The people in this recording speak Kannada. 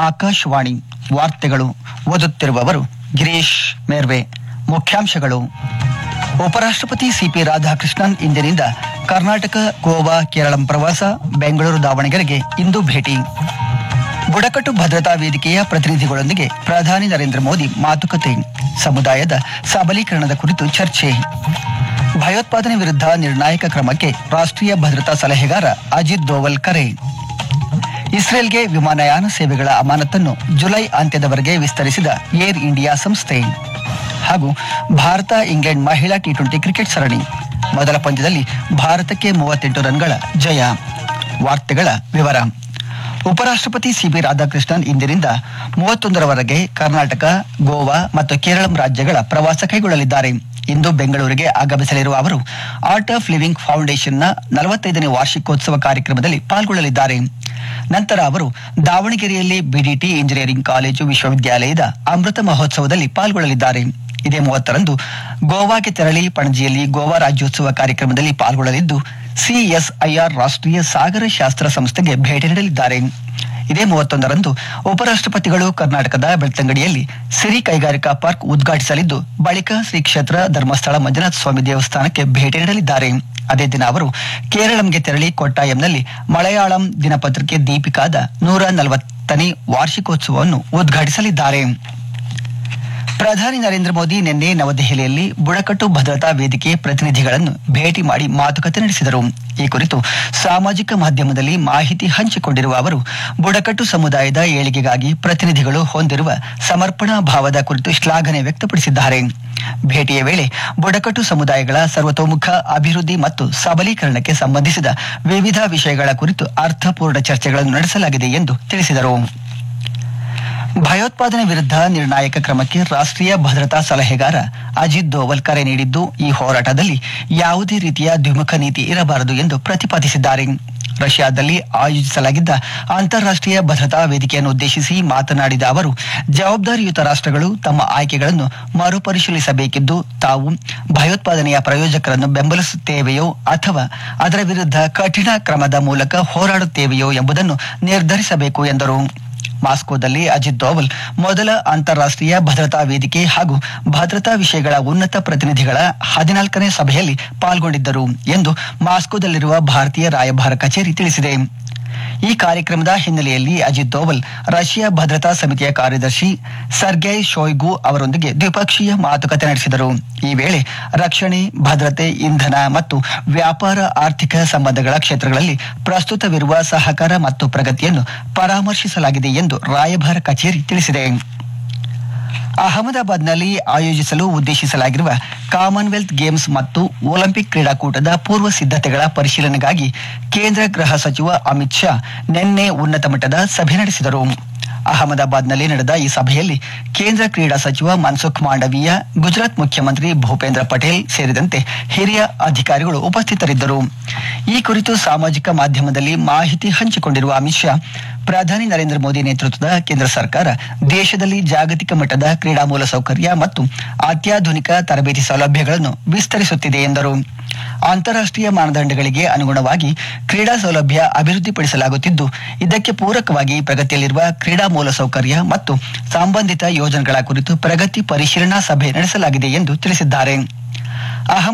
ಆಕಾಶವಾಣಿ ವಾರ್ತೆಗಳು ಓದುತ್ತಿರುವವರು ಗಿರೀಶ್ ಮೇರ್ವೆ. ಮುಖ್ಯಾಂಶಗಳು. ಉಪರಾಷ್ಟ್ರಪತಿ ಸಿಪಿ ರಾಧಾಕೃಷ್ಣನ್ ಇಂದಿನಿಂದ ಕರ್ನಾಟಕ, ಗೋವಾ, ಕೇರಳಂ ಪ್ರವಾಸ. ಬೆಂಗಳೂರು, ದಾವಣಗೆರೆಗೆ ಇಂದು ಭೇಟಿ. ಬುಡಕಟ್ಟು ಭದ್ರತಾ ವೇದಿಕೆಯ ಪ್ರತಿನಿಧಿಗಳೊಂದಿಗೆ ಪ್ರಧಾನಿ ನರೇಂದ್ರ ಮೋದಿ ಮಾತುಕತೆ. ಸಮುದಾಯದ ಸಬಲೀಕರಣದ ಕುರಿತು ಚರ್ಚೆ. ಭಯೋತ್ಪಾದನೆ ವಿರುದ್ಧ ನಿರ್ಣಾಯಕ ಕ್ರಮಕ್ಕೆ ರಾಷ್ಟ್ರೀಯ ಭದ್ರತಾ ಸಲಹೆಗಾರ ಅಜಿತ್ ದೋವಲ್ ಕರೆ. ಇಸ್ರೇಲ್ಗೆ ವಿಮಾನಯಾನ ಸೇವೆಗಳ ಅಮಾನತನ್ನು ಜುಲೈ ಅಂತ್ಯದವರೆಗೆ ವಿಸ್ತರಿಸಿದ ಏರ್ ಇಂಡಿಯಾ ಸಂಸ್ಥೆ. ಹಾಗೂ ಭಾರತ ಇಂಗ್ಲೆಂಡ್ ಮಹಿಳಾ ಟಿ20 ಕ್ರಿಕೆಟ್ ಸರಣಿ ಮೊದಲ ಪಂದ್ಯದಲ್ಲಿ ಭಾರತಕ್ಕೆ 38 ರನ್ಗಳ ಜಯ. ವಾರ್ತೆಗಳ ವಿವರ. ಉಪರಾಷ್ಟ್ರಪತಿ ಸಿಪಿ ರಾಧಾಕೃಷ್ಣನ್ ಇಂದಿನಿಂದ 31ರವರೆಗೆ ಕರ್ನಾಟಕ, ಗೋವಾ ಮತ್ತು ಕೇರಳಂ ರಾಜ್ಯಗಳ ಪ್ರವಾಸ ಕೈಗೊಳ್ಳಲಿದ್ದಾರೆ. ಇಂದು ಬೆಂಗಳೂರಿಗೆ ಆಗಮಿಸಲಿರುವ ಅವರು ಆರ್ಟ್ ಆಫ್ ಲಿವಿಂಗ್ ಫೌಂಡೇಶನ್ನ 45ನೇ ವಾರ್ಷಿಕೋತ್ಸವ ಕಾರ್ಯಕ್ರಮದಲ್ಲಿ ಪಾಲ್ಗೊಳ್ಳಲಿದ್ದಾರೆ. ನಂತರ ಅವರು ದಾವಣಗೆರೆಯಲ್ಲಿ ಬಿಡಿಟಿ ಇಂಜಿನಿಯರಿಂಗ್ ಕಾಲೇಜು ವಿಶ್ವವಿದ್ಯಾಲಯದ ಅಮೃತ ಮಹೋತ್ಸವದಲ್ಲಿ ಪಾಲ್ಗೊಳ್ಳಲಿದ್ದಾರೆ. ಇದೇ 30ರಂದು ಗೋವಾಗೆ ತೆರಳಿ ಪಣಜಿಯಲ್ಲಿ ಗೋವಾ ರಾಜ್ಯೋತ್ಸವ ಕಾರ್ಯಕ್ರಮದಲ್ಲಿ ಪಾಲ್ಗೊಳ್ಳಲಿದ್ದು ಸಿಎಸ್ಐಆರ್ ರಾಷ್ಟ್ರೀಯ ಸಾಗರ ಶಾಸ್ತ್ರ ಸಂಸ್ಥೆಗೆ ಭೇಟಿ ನೀಡಲಿದ್ದಾರೆ. ಇದೇ 31ರಂದು ಉಪರಾಷ್ಟ್ರಪತಿಗಳು ಕರ್ನಾಟಕದ ಬೆಳ್ತಂಗಡಿಯಲ್ಲಿ ಸಿರಿ ಕೈಗಾರಿಕಾ ಪಾರ್ಕ್ ಉದ್ಘಾಟಿಸಲಿದ್ದು, ಬಳಿಕ ಶ್ರೀ ಕ್ಷೇತ್ರ ಧರ್ಮಸ್ಥಳ ಮಂಜುನಾಥ ಸ್ವಾಮಿ ದೇವಸ್ಥಾನಕ್ಕೆ ಭೇಟಿ ನೀಡಲಿದ್ದಾರೆ. ಅದೇ ದಿನ ಅವರು ಕೇರಳಂಗೆ ತೆರಳಿ ಕೊಟ್ಟಾಯಂನಲ್ಲಿ ಮಲಯಾಳಂ ದಿನಪತ್ರಿಕೆ ದೀಪಿಕಾದ 140ನೇ ವಾರ್ಷಿಕೋತ್ಸವವನ್ನು ಉದ್ಘಾಟಿಸಲಿದ್ದಾರೆ. ಪ್ರಧಾನಿ ನರೇಂದ್ರ ಮೋದಿ ನಿನ್ನೆ ನವದೆಹಲಿಯಲ್ಲಿ ಬುಡಕಟ್ಟು ಭದ್ರತಾ ವೇದಿಕೆ ಪ್ರತಿನಿಧಿಗಳನ್ನು ಭೇಟಿ ಮಾಡಿ ಮಾತುಕತೆ ನಡೆಸಿದರು. ಈ ಕುರಿತು ಸಾಮಾಜಿಕ ಮಾಧ್ಯಮದಲ್ಲಿ ಮಾಹಿತಿ ಹಂಚಿಕೊಂಡಿರುವ ಅವರು ಬುಡಕಟ್ಟು ಸಮುದಾಯದ ಏಳಿಗೆಗಾಗಿ ಪ್ರತಿನಿಧಿಗಳು ಹೊಂದಿರುವ ಸಮರ್ಪಣಾ ಭಾವದ ಕುರಿತು ಶ್ಲಾಘನೆ ವ್ಯಕ್ತಪಡಿಸಿದ್ದಾರೆ. ಭೇಟಿಯ ವೇಳೆ ಬುಡಕಟ್ಟು ಸಮುದಾಯಗಳ ಸರ್ವತೋಮುಖ ಅಭಿವೃದ್ಧಿ ಮತ್ತು ಸಬಲೀಕರಣಕ್ಕೆ ಸಂಬಂಧಿಸಿದ ವಿವಿಧ ವಿಷಯಗಳ ಕುರಿತು ಅರ್ಥಪೂರ್ಣ ಚರ್ಚೆಗಳನ್ನು ನಡೆಸಲಾಗಿದೆ ಎಂದು ತಿಳಿಸಿದರು. ಭಯೋತ್ಪಾದನೆ ವಿರುದ್ಧ ನಿರ್ಣಾಯಕ ಕ್ರಮಕ್ಕೆ ರಾಷ್ಟ್ರೀಯ ಭದ್ರತಾ ಸಲಹೆಗಾರ ಅಜಿತ್ ದೋವಲ್ ಕರೆ ನೀಡಿದ್ದು, ಈ ಹೋರಾಟದಲ್ಲಿ ಯಾವುದೇ ರೀತಿಯ ದ್ವಿಮುಖ ನೀತಿ ಇರಬಾರದು ಎಂದು ಪ್ರತಿಪಾದಿಸಿದ್ದಾರೆ. ರಷ್ಯಾದಲ್ಲಿ ಆಯೋಜಿಸಲಾಗಿದ್ದ ಅಂತಾರಾಷ್ಟ್ರೀಯ ಭದ್ರತಾ ವೇದಿಕೆಯನ್ನು ಉದ್ದೇಶಿಸಿ ಮಾತನಾಡಿದ ಅವರು, ಜವಾಬ್ದಾರಿಯುತ ರಾಷ್ಟ್ರಗಳು ತಮ್ಮ ಆಯ್ಕೆಗಳನ್ನು ಮರುಪರಿಶೀಲಿಸಬೇಕಿದ್ದು, ತಾವು ಭಯೋತ್ಪಾದನೆಯ ಪ್ರಾಯೋಜಕರನ್ನು ಬೆಂಬಲಿಸುತ್ತೇವೆಯೋ ಅಥವಾ ಅದರ ವಿರುದ್ಧ ಕಠಿಣ ಕ್ರಮದ ಮೂಲಕ ಹೋರಾಡುತ್ತೇವೆಯೋ ಎಂಬುದನ್ನು ನಿರ್ಧರಿಸಬೇಕು ಎಂದರು. ಮಾಸ್ಕೋದಲ್ಲಿ ಅಜಿತ್ ದೋವಲ್ ಮೊದಲ ಅಂತಾರಾಷ್ಟ್ರೀಯ ಭದ್ರತಾ ವೇದಿಕೆ ಹಾಗೂ ಭದ್ರತಾ ವಿಷಯಗಳ ಉನ್ನತ ಪ್ರತಿನಿಧಿಗಳ 14ನೇ ಸಭೆಯಲ್ಲಿ ಪಾಲ್ಗೊಂಡಿದ್ದರು ಎಂದು ಮಾಸ್ಕೋದಲ್ಲಿರುವ ಭಾರತೀಯ ರಾಯಭಾರ ಕಚೇರಿ ತಿಳಿಸಿದೆ. ಈ ಕಾರ್ಯಕ್ರಮದ ಹಿನ್ನೆಲೆಯಲ್ಲಿ ಅಜಿತ್ ದೋವಲ್ ರಷ್ಯಾ ಭದ್ರತಾ ಸಮಿತಿಯ ಕಾರ್ಯದರ್ಶಿ ಸರ್ಗೈ ಶೋಯ್ಗು ಅವರೊಂದಿಗೆ ದ್ವಿಪಕ್ಷೀಯ ಮಾತುಕತೆ ನಡೆಸಿದರು. ಈ ವೇಳೆ ರಕ್ಷಣೆ, ಭದ್ರತೆ, ಇಂಧನ ಮತ್ತು ವ್ಯಾಪಾರ, ಆರ್ಥಿಕ ಸಂಬಂಧಗಳ ಕ್ಷೇತ್ರಗಳಲ್ಲಿ ಪ್ರಸ್ತುತವಿರುವ ಸಹಕಾರ ಮತ್ತು ಪ್ರಗತಿಯನ್ನು ಪರಾಮರ್ಶಿಸಲಾಗಿದೆ ಎಂದು ರಾಯಭಾರ ಕಚೇರಿ ತಿಳಿಸಿದೆ. ಅಹಮದಾಬಾದ್ನಲ್ಲಿ ಆಯೋಜಿಸಲು ಉದ್ದೇಶಿಸಲಾಗಿರುವ ಕಾಮನ್ವೆಲ್ತ್ ಗೇಮ್ಸ್ ಮತ್ತು ಒಲಿಂಪಿಕ್ ಕ್ರೀಡಾಕೂಟದ ಪೂರ್ವ ಸಿದ್ಧತೆಗಳ ಪರಿಶೀಲನೆಗಾಗಿ ಕೇಂದ್ರ ಗೃಹ ಸಚಿವ ಅಮಿತ್ ಶಾ ನಿನ್ನೆ ಉನ್ನತ ಮಟ್ಟದ ಸಭೆ ನಡೆಸಿದರು. ಅಹಮದಾಬಾದ್ನಲ್ಲಿ ನಡೆದ ಈ ಸಭೆಯಲ್ಲಿ ಕೇಂದ್ರ ಕ್ರೀಡಾ ಸಚಿವ ಮನ್ಸುಖ್ ಮಾಂಡವೀಯ, ಗುಜರಾತ್ ಮುಖ್ಯಮಂತ್ರಿ ಭೂಪೇಂದ್ರ ಪಟೇಲ್ ಸೇರಿದಂತೆ ಹಿರಿಯ ಅಧಿಕಾರಿಗಳು ಉಪಸ್ಥಿತರಿದ್ದರು. ಈ ಕುರಿತು ಸಾಮಾಜಿಕ ಮಾಧ್ಯಮದಲ್ಲಿ ಮಾಹಿತಿ ಹಂಚಿಕೊಂಡಿರುವ ಅಮಿತ್ ಶಾ, ಪ್ರಧಾನಿ ನರೇಂದ್ರ ಮೋದಿ ನೇತೃತ್ವದ ಕೇಂದ್ರ ಸರ್ಕಾರ ದೇಶದಲ್ಲಿ ಜಾಗತಿಕ ಮಟ್ಟದ ಕ್ರೀಡಾ ಮೂಲಸೌಕರ್ಯ ಮತ್ತು ಅತ್ಯಾಧುನಿಕ ತರಬೇತಿ ಸೌಲಭ್ಯಗಳನ್ನು ವಿಸ್ತರಿಸುತ್ತಿದೆ ಎಂದರು. ಅಂತಾರಾಷ್ಟ್ರೀಯ ಮಾನದಂಡಗಳಿಗೆ ಅನುಗುಣವಾಗಿ ಕ್ರೀಡಾ ಸೌಲಭ್ಯ ಅಭಿವೃದ್ಧಿಪಡಿಸಲಾಗುತ್ತಿದ್ದು, ಇದಕ್ಕೆ ಪೂರಕವಾಗಿ ಪ್ರಗತಿಯಲ್ಲಿರುವ ಕ್ರೀಡಾ ಮೂಲಸೌಕರ್ಯ ಮತ್ತು ಸಂಬಂಧಿತ ಯೋಜನೆಗಳ ಕುರಿತು ಪ್ರಗತಿ ಪರಿಶೀಲನಾ ಸಭೆ ನಡೆಸಲಾಗಿದೆ ಎಂದು ತಿಳಿಸಿದ್ದಾರೆ.